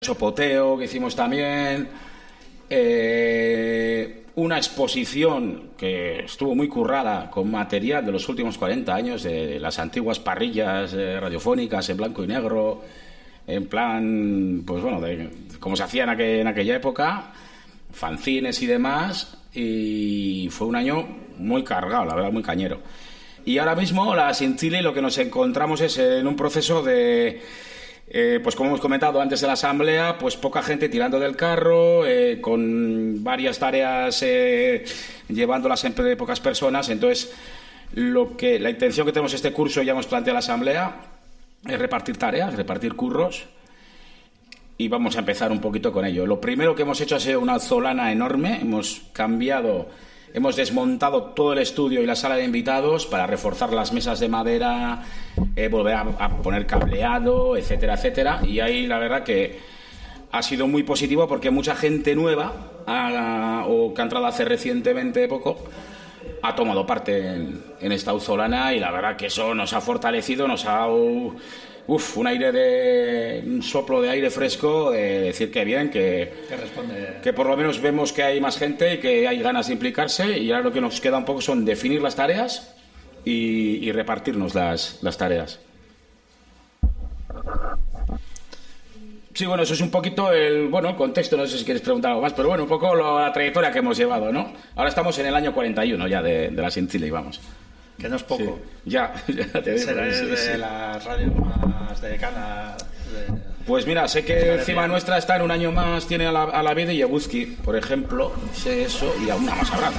Chopoteo que hicimos también, una exposición que estuvo muy currada con material de los últimos 40 años, de las antiguas parrillas radiofónicas en blanco y negro, en plan, pues bueno, de como se hacía en aquella época, fanzines y demás, y fue un año muy cargado, la verdad, muy cañero. Y ahora mismo la Sintili lo que nos encontramos es en un proceso de... pues como hemos comentado antes de la asamblea, pues poca gente tirando del carro, con varias tareas llevándolas entre pocas personas. Entonces, la intención que tenemos este curso, ya hemos planteado en la asamblea, es repartir tareas, repartir curros, y vamos a empezar un poquito con ello. Lo primero que hemos hecho ha sido una zolana enorme. Hemos desmontado todo el estudio y la sala de invitados para reforzar las mesas de madera, volver a poner cableado, etcétera, etcétera. Y ahí la verdad que ha sido muy positivo porque mucha gente nueva o que ha entrado hace recientemente poco ha tomado parte en esta auzolana, y la verdad que eso nos ha fortalecido, nos ha dado un soplo de aire fresco, de decir que bien, que por lo menos vemos que hay más gente y que hay ganas de implicarse, y ahora lo que nos queda un poco son definir las tareas y repartirnos las tareas. Sí, bueno, eso es un poquito el contexto, no sé si quieres preguntar algo más, pero bueno, un poco la trayectoria que hemos llevado, ¿no? Ahora estamos en el año 41 ya de la Sintili, vamos. Que no es poco. Sí, ya te digo. Será de las radios más de Cana. Pues mira, sé que encima nuestra está en un año más, tiene a la vida y Eguzki, por ejemplo, sé eso, y alguna más habrá